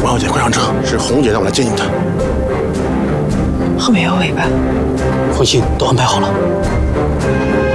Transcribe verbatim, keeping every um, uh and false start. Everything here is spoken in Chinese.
王小姐，快上车！是红姐让我来接你们的。 后面有尾巴。 回信都安排好了。